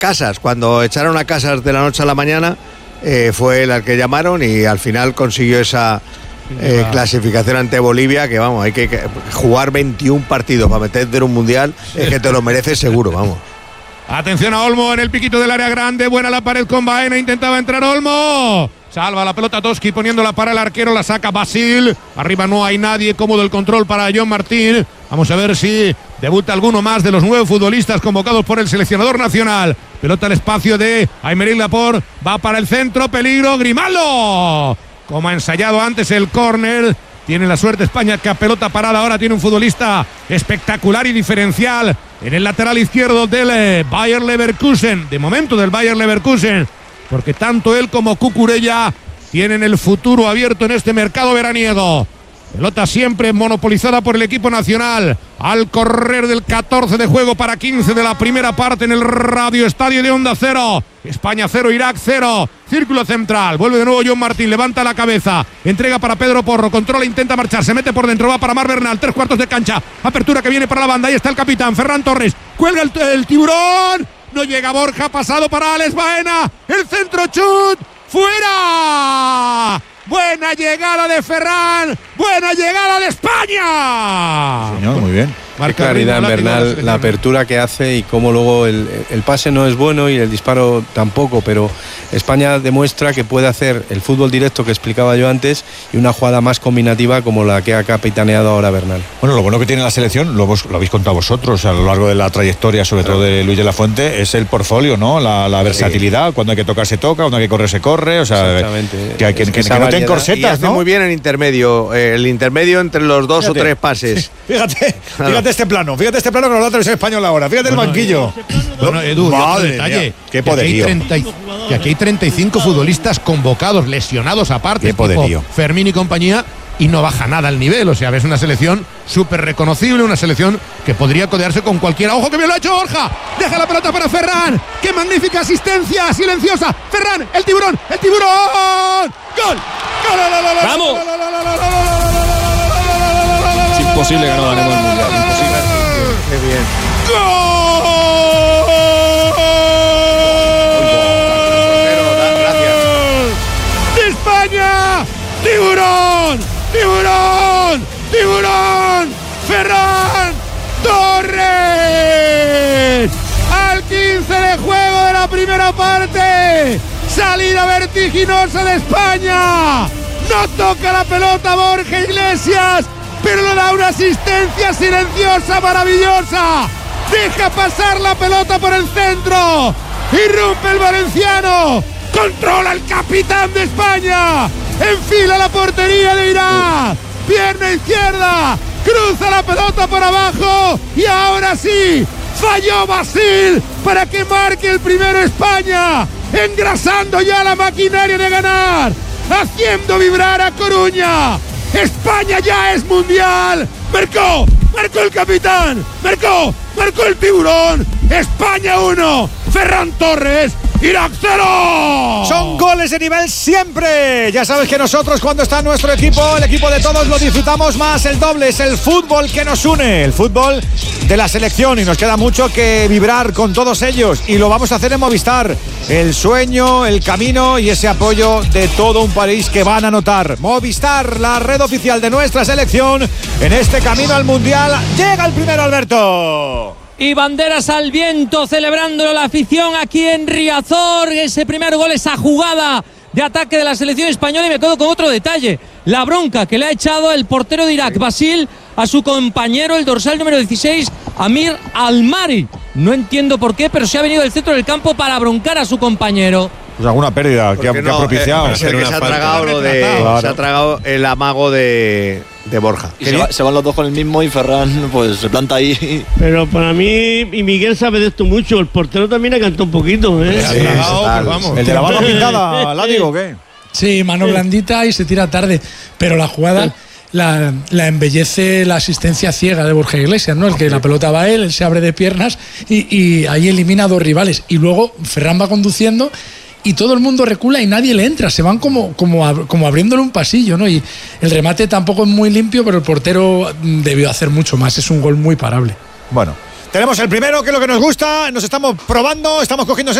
Casas, cuando echaron a Casas de la noche a la mañana, fue el al que llamaron y al final consiguió esa clasificación ante Bolivia, que vamos, hay que jugar 21 partidos para meterte en un mundial, es que te lo mereces seguro, vamos. Atención a Olmo en el piquito del área grande, buena la pared con Baena, intentaba entrar Olmo. Salva la pelota Toski poniéndola para el arquero, la saca Basil. Arriba no hay nadie, cómodo el control para John Martín. Vamos a ver si debuta alguno más de los 9 futbolistas convocados por el seleccionador nacional. Pelota al espacio de Aymeric Laporte, va para el centro, peligro, Grimaldo. Como ha ensayado antes el córner. Tiene la suerte España que a pelota parada ahora tiene un futbolista espectacular y diferencial en el lateral izquierdo del Bayer Leverkusen. De momento del Bayer Leverkusen, porque tanto él como Cucurella tienen el futuro abierto en este mercado veraniego. Pelota siempre monopolizada por el equipo nacional. Al correr del 14 de juego para 15 de la primera parte en el Radio Estadio de Onda Cero. España 0, Irak 0. Círculo central. Vuelve de nuevo John Martín. Levanta la cabeza. Entrega para Pedro Porro. Controla, intenta marchar. Se mete por dentro. Va para Mar Bernal. 3/4 de cancha. Apertura que viene para la banda. Ahí está el capitán Ferran Torres. Cuelga el tiburón. No llega Borja. Pasado para Alex Baena. El centro chut. ¡Fuera! Buena llegada de Ferran, buena llegada de España. Señor, muy bien. Qué claridad en Bernal, la apertura que hace y cómo luego el pase no es bueno y el disparo tampoco, pero España demuestra que puede hacer el fútbol directo que explicaba yo antes y una jugada más combinativa como la que ha capitaneado ahora Bernal. Bueno, lo bueno que tiene la selección, lo habéis contado vosotros a lo largo de la trayectoria, sobre todo de Luis de la Fuente, es el portfolio, ¿no? La versatilidad, cuando hay que tocar se toca, cuando hay que correr se corre, o sea, exactamente. Que no te encorsetas, ¿no? Muy bien el intermedio entre los dos o tres pases. Sí. Fíjate este plano que nos da la televisión española ahora, fíjate el banquillo. Bueno, Edu, madre detalle, qué poderío. Que aquí hay 35 futbolistas convocados, lesionados aparte, qué poderío. Fermín y compañía, y no baja nada el nivel, o sea, ves una selección súper reconocible, una selección que podría codearse con cualquiera. ¡Ojo que bien lo ha hecho Borja! Deja la pelota para Ferran. ¡Qué magnífica asistencia silenciosa! Ferran, el tiburón. ¡Gol! ¡Vamos! Es imposible que no ganemos el mundial, imposible. ¡Qué bien! ¡Gol! ¡De España! ¡Tiburón! ¡Ferran Torres! Al 15 de juego de la primera parte. Salida vertiginosa de España. No toca la pelota Borja Iglesias, pero le da una asistencia silenciosa maravillosa. Deja pasar la pelota por el centro. Irrumpe el valenciano. Controla el capitán de España. Enfila la portería de Irak. Pierna izquierda. Cruza la pelota por abajo. Y ahora sí. Falló Basil para que marque el primero España. Engrasando ya la maquinaria de ganar. Haciendo vibrar a Coruña. España ya es mundial. Marcó el capitán. Marcó el tiburón. España 1, Ferran Torres, Irak 0. Son goles de nivel siempre. Ya sabes que nosotros, cuando está nuestro equipo, el equipo de todos, lo disfrutamos más. El doble es el fútbol que nos une, el fútbol de la selección, y nos queda mucho que vibrar con todos ellos, y lo vamos a hacer en Movistar. El sueño, el camino y ese apoyo de todo un país que van a notar. Movistar, la red oficial de nuestra selección en este camino al mundial. Llega el primero, Alberto. Y banderas al viento, celebrándolo la afición aquí en Riazor. Ese primer gol, esa jugada de ataque de la selección española. Y me quedo con otro detalle: la bronca que le ha echado el portero de Irak, Basil, a su compañero, el dorsal número 16, Amir Almari. No entiendo por qué, pero se ha venido del centro del campo para broncar a su compañero. Pues alguna pérdida que ha propiciado. Se ha tragado el amago de Borja. Y se van los dos con el mismo y Ferran pues se planta ahí. Pero para mí, y Miguel sabe de esto mucho, el portero también ha cantado un poquito, ¿eh? Sí, vamos. ¿El de la barra pintada, Látigo, o qué? Sí, mano blandita y se tira tarde, pero la jugada la embellece la asistencia ciega de Borja Iglesias, ¿no? El que la pelota va a él se abre de piernas y ahí elimina a dos rivales. Y luego Ferran va conduciendo y todo el mundo recula y nadie le entra, se van como abriéndole un pasillo, ¿no? Y el remate tampoco es muy limpio, pero el portero debió hacer mucho más, es un gol muy parable. Bueno, Tenemos el primero, que es lo que nos gusta. Nos estamos probando, estamos cogiendo